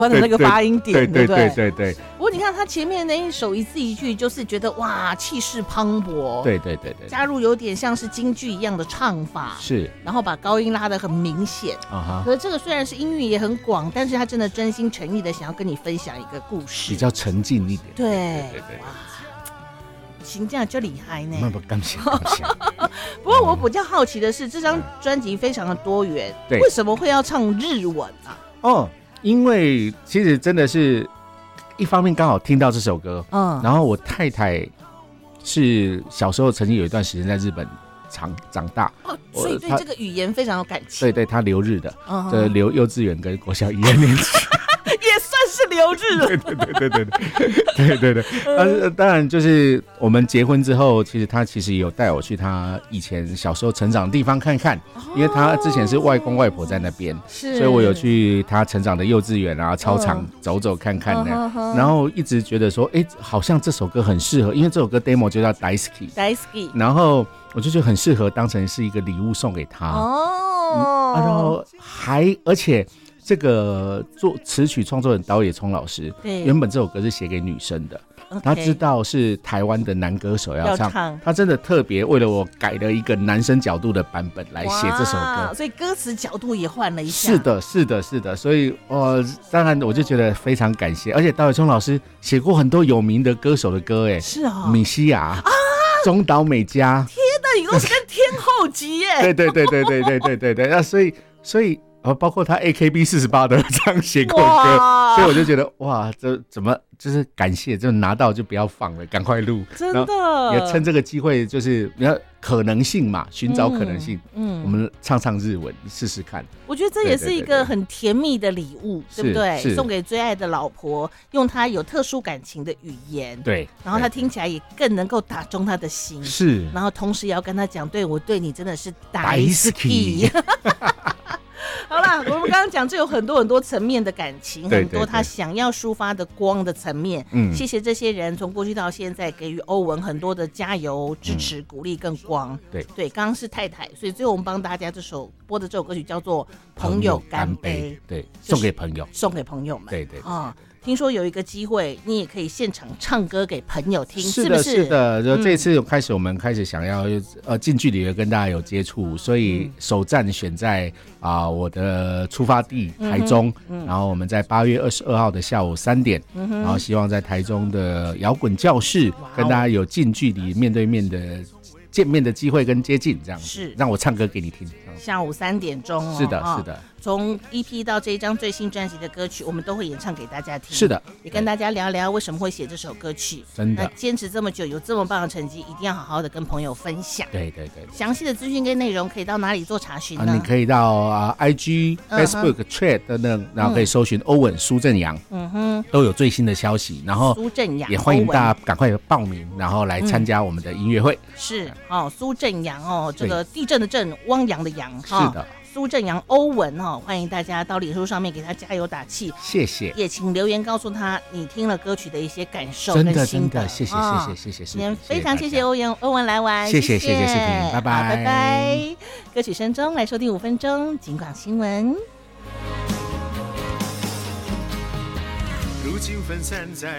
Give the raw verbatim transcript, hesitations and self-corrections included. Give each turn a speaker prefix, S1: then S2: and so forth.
S1: 的那个发音点，
S2: 对对对
S1: 对
S2: 对对。
S1: 不过你看他前面那一首一字一句，就是觉得哇气势磅礴，
S2: 对对对对，
S1: 加入有点像是京剧一样的唱法，
S2: 是，
S1: 然后把高音拉得很明显啊哈。可是这个虽然是音域也很广，但是他真的真心诚意的想要跟你分享一个故事，
S2: 比较沉静一点。
S1: 对
S2: 对对对，
S1: 哇，评价就厉害呢。
S2: 不感谢感谢。
S1: 不过我比较好奇的是，这张专辑非常的多元，
S2: 对，
S1: 为什么会要唱日文啊？
S2: 哦，因为其实真的是一方面刚好听到这首歌，嗯，然后我太太是小时候曾经有一段时间在日本长长大，
S1: 哦，所以对这个语言非常有感情。
S2: 对对，她留日的，呃、嗯，留幼稚园跟国小一二年级。
S1: 也算是留日了，
S2: 对对对对对对对对。呃，当然就是我们结婚之后，其实他其实有带我去他以前小时候成长的地方看看，哦、因为他之前是外公外婆在那边，所以我有去他成长的幼稚园啊、操场走走看看的。嗯、然后一直觉得说，哎，好像这首歌很适合，因为这首歌 demo 就叫 Daisuki，Daisuki， 然后我就觉得很适合当成是一个礼物送给他。哦，嗯、然后还而且。这个作词曲创作人岛野聪老师，原本这首歌是写给女生的， okay, 他知道是台湾的男歌手要 唱, 要唱他真的特别为了我改了一个男生角度的版本来写这首歌，
S1: 所以歌词角度也换了一下。
S2: 是的是的是的，所以呃，当然我就觉得非常感谢，而且岛野聪老师写过很多有名的歌手的歌，哎，
S1: 是啊、哦，
S2: 米西亚啊，中岛美嘉，
S1: 天哪，你都是跟天后级耶！
S2: 对对对对对对对对对，那所以所以。然后包括他 A K B 四十八的这样写过歌，所以我就觉得哇，这怎么就是感谢，就拿到就不要放了，赶快录，
S1: 真的
S2: 也趁这个机会，就是你要可能性嘛，寻找可能性，嗯，嗯我们唱唱日文试试看。
S1: 我觉得这也是一个很甜蜜的礼物，对不对？送给最爱的老婆，用她有特殊感情的语言，
S2: 对，
S1: 然后她听起来也更能够打中她的心，
S2: 是，
S1: 然后同时也要跟她讲，对我对你真的是大好き。好啦，我们刚刚讲这有很多很多层面的感情，很多他想要抒发的光的层面。嗯，谢谢这些人从过去到现在给予欧文很多的加油、支持、嗯、鼓励跟光。对对，刚刚是太太，所以最后我们帮大家这首播的这首歌曲叫做《朋友干杯》，
S2: 对，送给朋友，
S1: 送给朋友们。
S2: 对对
S1: 啊。嗯听说有一个机会，你也可以现场唱歌给朋友听，
S2: 是的，
S1: 是不是？
S2: 是的。就这次开始，我们开始想要呃近距离的跟大家有接触，所以首站选在啊、呃、我的出发地台中，嗯嗯、然后我们在八月二十二号的下午三点，嗯、然后希望在台中的摇滚教室跟大家有近距离面对面的见面的机会跟接近，这样是让我唱歌给你听。
S1: 下午三点钟、哦，
S2: 是的，是的。
S1: 从 E P 到这一张最新专辑的歌曲，我们都会演唱给大家听。
S2: 是的，
S1: 也跟大家聊聊为什么会写这首歌曲。
S2: 真的，
S1: 那坚持这么久，有这么棒的成绩，一定要好好的跟朋友分享。
S2: 对对 对, 对。
S1: 详细的资讯跟内容可以到哪里做查询呢？
S2: 啊、你可以到啊 I G、Facebook、Thread 等等，然后可以搜寻欧文苏正阳，嗯哼，都有最新的消息。然后
S1: 苏正阳，
S2: 也欢迎大家赶快报名，然后来参加我们的音乐会。
S1: 嗯、是哦，苏正阳哦，这个地震的震，汪洋的洋，
S2: 是的。
S1: 苏正阳欧文哦，欢迎大家到脸书上面给他加油打气，
S2: 谢谢。
S1: 也请留言告诉他你听了歌曲的一些感受跟心得。
S2: 真的真的，谢谢谢谢谢谢。
S1: 今天非常谢谢欧文欧文来玩，
S2: 谢谢谢谢视频，拜拜
S1: 拜拜。歌曲声中来收听五分钟警广新闻。
S3: 如今分散在